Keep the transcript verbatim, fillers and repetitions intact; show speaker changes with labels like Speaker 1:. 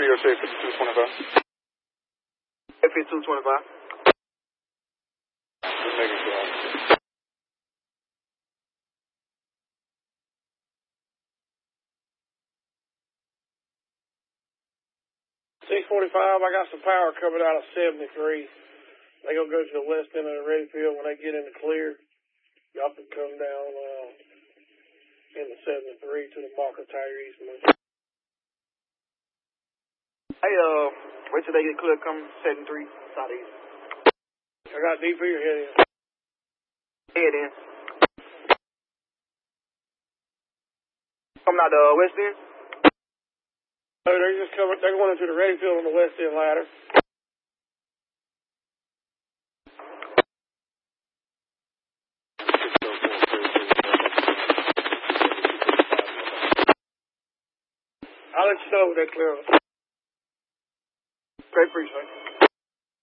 Speaker 1: radio say fifty-two twenty-five.
Speaker 2: fifty-two twenty-five.
Speaker 1: Just making sure.
Speaker 3: six forty-five, I got some power coming out of seventy-three. They gonna go to the west end of the ready field. When they get in the clear, y'all can come down uh, in the seventy-three to the Barker Tire Eastman.
Speaker 2: Hey, uh, wait till they get clear, come seventy-three, southeast.
Speaker 3: I got D for your head in.
Speaker 2: Head in. Coming out the uh, west end?
Speaker 3: Oh, they're just coming, they're going into the ready field on the west end ladder. I'll let you know when they're clear.
Speaker 2: Great, appreciate it.